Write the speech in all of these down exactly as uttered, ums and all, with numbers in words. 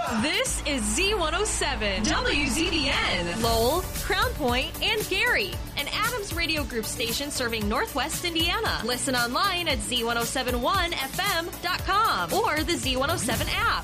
This is Z one oh seven, W Z B N, Lowell, Crown Point, and Gary, an Adams Radio Group station serving Northwest Indiana. Listen online at Z one oh seven one F M dot com or the Z one oh seven app.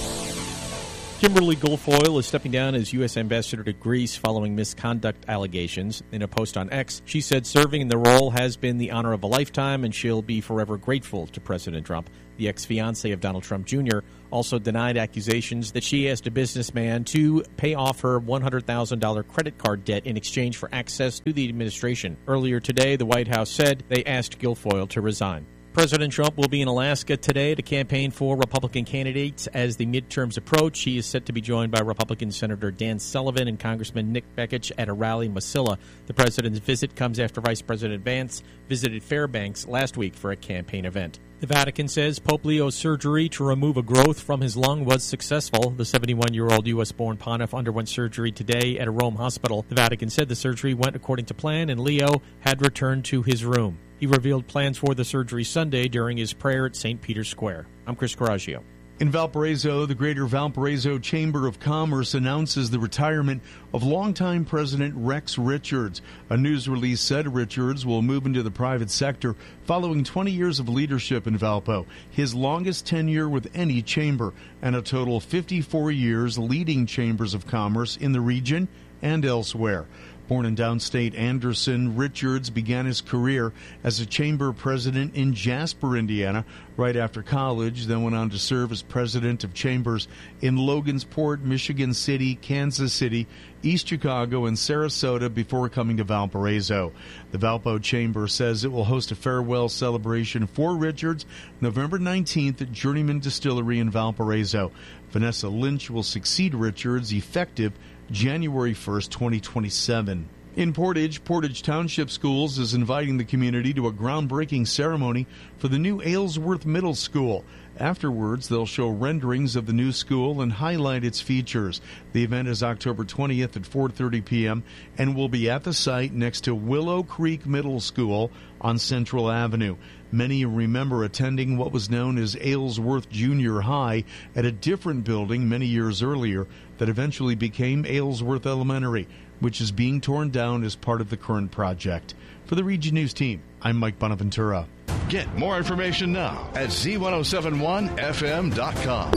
Kimberly Guilfoyle is stepping down as U S Ambassador to Greece following misconduct allegations. In a post on X, she said serving in the role has been the honor of a lifetime and she'll be forever grateful to President Trump. The ex-fiancé of Donald Trump Junior also denied accusations that she asked a businessman to pay off her one hundred thousand dollars credit card debt in exchange for access to the administration. Earlier today, the White House said they asked Guilfoyle to resign. President Trump will be in Alaska today to campaign for Republican candidates as the midterms approach. He is set to be joined by Republican Senator Dan Sullivan and Congressman Nick Begich at a rally in Wasilla. The president's visit comes after Vice President Vance visited Fairbanks last week for a campaign event. The Vatican says Pope Leo's surgery to remove a growth from his lung was successful. The seventy-one-year-old U S-born pontiff underwent surgery today at a Rome hospital. The Vatican said the surgery went according to plan and Leo had returned to his room. He revealed plans for the surgery Sunday during his prayer at Saint Peter's Square. I'm Chris Coraggio. In Valparaiso, the Greater Valparaiso Chamber of Commerce announces the retirement of longtime President Rex Richards. A news release said Richards will move into the private sector following twenty years of leadership in Valpo, his longest tenure with any chamber, and a total of fifty-four years leading chambers of commerce in the region and elsewhere. Born in downstate Anderson, Richards began his career as a chamber president in Jasper, Indiana, right after college, then went on to serve as president of chambers in Logansport, Michigan City, Kansas City, East Chicago, and Sarasota before coming to Valparaiso. The Valpo Chamber says it will host a farewell celebration for Richards November nineteenth at Journeyman Distillery in Valparaiso. Vanessa Lynch will succeed Richards effective January first, twenty twenty-seven. In Portage, Portage Township Schools is inviting the community to a groundbreaking ceremony for the new Aylesworth Middle School. Afterwards, they'll show renderings of the new school and highlight its features. The event is October twentieth at four thirty p.m. and will be at the site next to Willow Creek Middle School on Central Avenue. Many remember attending what was known as Aylesworth Junior High at a different building many years earlier that eventually became Aylesworth Elementary, which is being torn down as part of the current project. For the Region News team, I'm Mike Bonaventura. Get more information now at Z ten seventy-one F M dot com.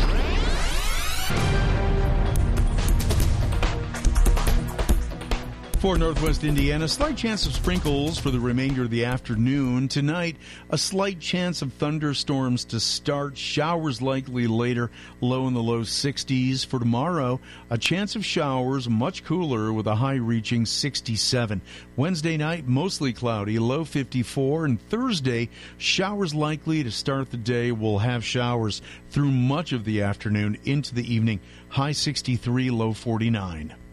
For Northwest Indiana, slight chance of sprinkles for the remainder of the afternoon. Tonight, a slight chance of thunderstorms to start. Showers likely later, low in the low sixties. For tomorrow, a chance of showers, much cooler with a high reaching sixty-seven. Wednesday night, mostly cloudy, low fifty-four. And Thursday, showers likely to start the day. We'll have showers through much of the afternoon into the evening, high sixty-three, low forty-nine.